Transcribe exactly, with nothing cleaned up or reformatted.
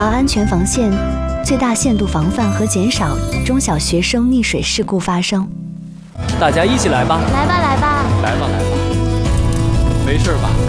安全防线，最大限度防范和减少中小学生溺水事故发生。 大家一起来吧！ 来吧，来吧， 来吧，来吧，没事吧？